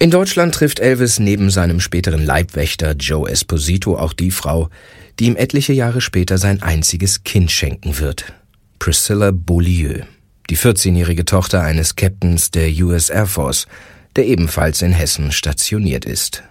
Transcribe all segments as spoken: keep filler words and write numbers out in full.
In Deutschland trifft Elvis neben seinem späteren Leibwächter Joe Esposito auch die Frau, die ihm etliche Jahre später sein einziges Kind schenken wird. Priscilla Beaulieu, die vierzehnjährige Tochter eines Captains der U S Air Force, der ebenfalls in Hessen stationiert ist.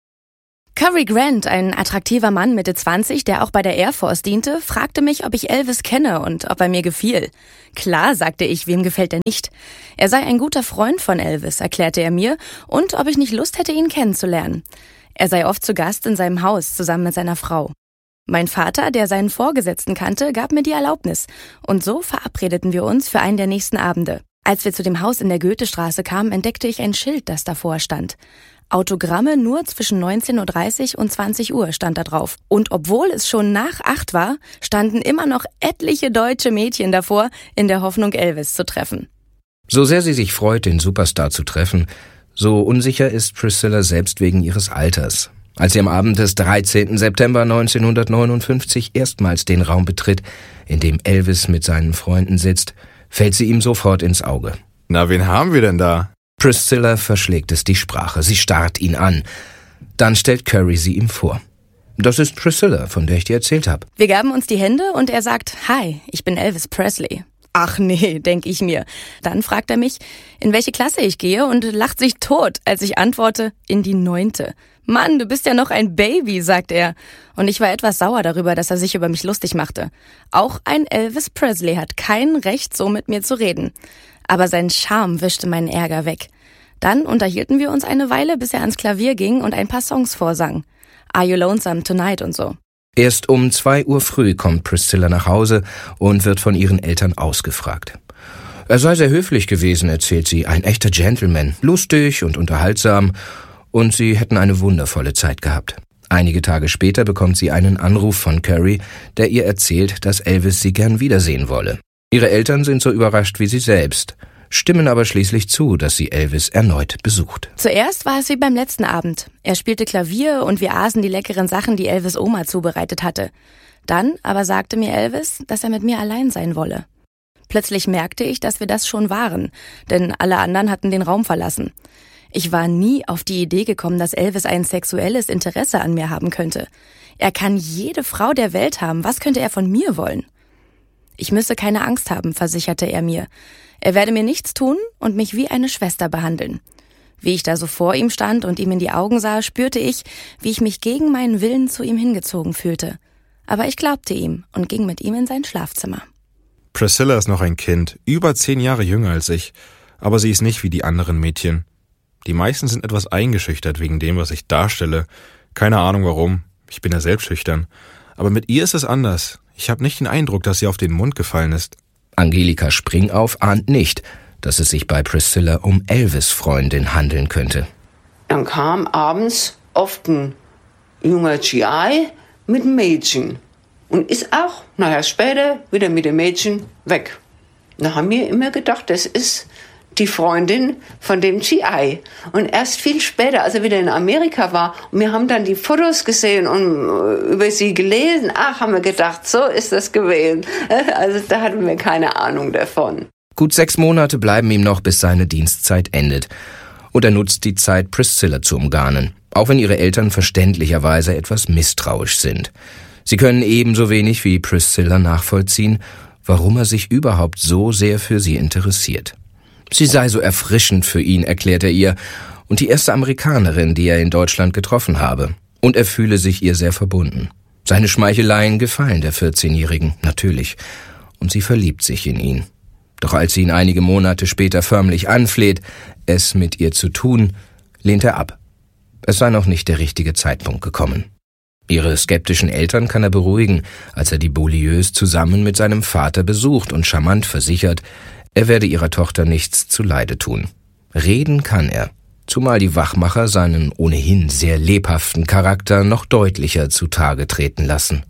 Cary Grant, ein attraktiver Mann Mitte zwanzig, der auch bei der Air Force diente, fragte mich, ob ich Elvis kenne und ob er mir gefiel. Klar, sagte ich, wem gefällt er nicht? Er sei ein guter Freund von Elvis, erklärte er mir, und ob ich nicht Lust hätte, ihn kennenzulernen. Er sei oft zu Gast in seinem Haus zusammen mit seiner Frau. Mein Vater, der seinen Vorgesetzten kannte, gab mir die Erlaubnis, und so verabredeten wir uns für einen der nächsten Abende. Als wir zu dem Haus in der Goethestraße kamen, entdeckte ich ein Schild, das davor stand. Autogramme nur zwischen neunzehn Uhr dreißig und zwanzig Uhr stand da drauf. Und obwohl es schon nach acht war, standen immer noch etliche deutsche Mädchen davor, in der Hoffnung, Elvis zu treffen. So sehr sie sich freut, den Superstar zu treffen, so unsicher ist Priscilla selbst wegen ihres Alters. Als sie am Abend des dreizehnten September neunzehnhundertneunundfünfzig erstmals den Raum betritt, in dem Elvis mit seinen Freunden sitzt, fällt sie ihm sofort ins Auge. Na, wen haben wir denn da? Priscilla verschlägt es die Sprache. Sie starrt ihn an. Dann stellt Cary sie ihm vor. Das ist Priscilla, von der ich dir erzählt habe. Wir gaben uns die Hände und er sagt, hi, ich bin Elvis Presley. Ach nee, denke ich mir. Dann fragt er mich, in welche Klasse ich gehe und lacht sich tot, als ich antworte, in die neunte. Mann, du bist ja noch ein Baby, sagt er. Und ich war etwas sauer darüber, dass er sich über mich lustig machte. Auch ein Elvis Presley hat kein Recht, so mit mir zu reden. Aber sein Charme wischte meinen Ärger weg. Dann unterhielten wir uns eine Weile, bis er ans Klavier ging und ein paar Songs vorsang. Are You Lonesome Tonight und so. Erst um zwei Uhr früh kommt Priscilla nach Hause und wird von ihren Eltern ausgefragt. Er sei sehr höflich gewesen, erzählt sie, ein echter Gentleman, lustig und unterhaltsam, und sie hätten eine wundervolle Zeit gehabt. Einige Tage später bekommt sie einen Anruf von Cary, der ihr erzählt, dass Elvis sie gern wiedersehen wolle. Ihre Eltern sind so überrascht wie sie selbst, stimmen aber schließlich zu, dass sie Elvis erneut besucht. Zuerst war es wie beim letzten Abend. Er spielte Klavier und wir aßen die leckeren Sachen, die Elvis Oma zubereitet hatte. Dann aber sagte mir Elvis, dass er mit mir allein sein wolle. Plötzlich merkte ich, dass wir das schon waren, denn alle anderen hatten den Raum verlassen. Ich war nie auf die Idee gekommen, dass Elvis ein sexuelles Interesse an mir haben könnte. Er kann jede Frau der Welt haben. Was könnte er von mir wollen? Ich müsse keine Angst haben, versicherte er mir. Er werde mir nichts tun und mich wie eine Schwester behandeln. Wie ich da so vor ihm stand und ihm in die Augen sah, spürte ich, wie ich mich gegen meinen Willen zu ihm hingezogen fühlte. Aber ich glaubte ihm und ging mit ihm in sein Schlafzimmer. Priscilla ist noch ein Kind, über zehn Jahre jünger als ich, aber sie ist nicht wie die anderen Mädchen. Die meisten sind etwas eingeschüchtert wegen dem, was ich darstelle. Keine Ahnung warum, ich bin ja selbst schüchtern. Aber mit ihr ist es anders. Ich habe nicht den Eindruck, dass sie auf den Mund gefallen ist. Angelika Springauf ahnt nicht, dass es sich bei Priscilla um Elvis' Freundin handeln könnte. Dann kam abends oft ein junger G I mit einem Mädchen und ist auch, naja, später wieder mit dem Mädchen weg. Da haben wir immer gedacht, das ist die Freundin von dem G I. Und erst viel später, als er wieder in Amerika war, und wir haben dann die Fotos gesehen und über sie gelesen, ach, haben wir gedacht, so ist das gewesen. Also da hatten wir keine Ahnung davon. Gut sechs Monate bleiben ihm noch, bis seine Dienstzeit endet. Und er nutzt die Zeit, Priscilla zu umgarnen, auch wenn ihre Eltern verständlicherweise etwas misstrauisch sind. Sie können ebenso wenig wie Priscilla nachvollziehen, warum er sich überhaupt so sehr für sie interessiert. Sie sei so erfrischend für ihn, erklärt er ihr, und die erste Amerikanerin, die er in Deutschland getroffen habe. Und er fühle sich ihr sehr verbunden. Seine Schmeicheleien gefallen der vierzehnjährigen, natürlich, und sie verliebt sich in ihn. Doch als sie ihn einige Monate später förmlich anfleht, es mit ihr zu tun, lehnt er ab. Es sei noch nicht der richtige Zeitpunkt gekommen. Ihre skeptischen Eltern kann er beruhigen, als er die Beaulieus zusammen mit seinem Vater besucht und charmant versichert, er werde ihrer Tochter nichts zuleide tun. Reden kann er, zumal die Wachmacher seinen ohnehin sehr lebhaften Charakter noch deutlicher zutage treten lassen.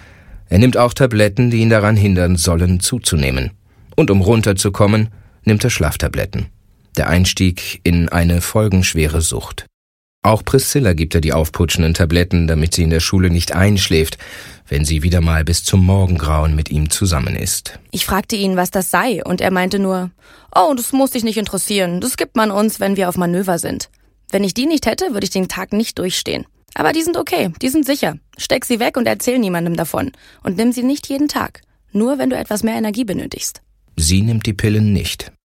Er nimmt auch Tabletten, die ihn daran hindern sollen, zuzunehmen. Und um runterzukommen, nimmt er Schlaftabletten. Der Einstieg in eine folgenschwere Sucht. Auch Priscilla gibt er die aufputschenden Tabletten, damit sie in der Schule nicht einschläft, wenn sie wieder mal bis zum Morgengrauen mit ihm zusammen ist. Ich fragte ihn, was das sei, und er meinte nur, oh, das muss dich nicht interessieren, das gibt man uns, wenn wir auf Manöver sind. Wenn ich die nicht hätte, würde ich den Tag nicht durchstehen. Aber die sind okay, die sind sicher. Steck sie weg und erzähl niemandem davon. Und nimm sie nicht jeden Tag. Nur wenn du etwas mehr Energie benötigst. Sie nimmt die Pillen nicht.